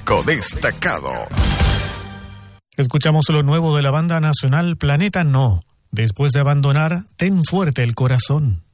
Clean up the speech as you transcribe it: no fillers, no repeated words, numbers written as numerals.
Disco destacado. Escuchamos lo nuevo de la banda nacional Planeta No. Después de abandonar, ten fuerte el corazón.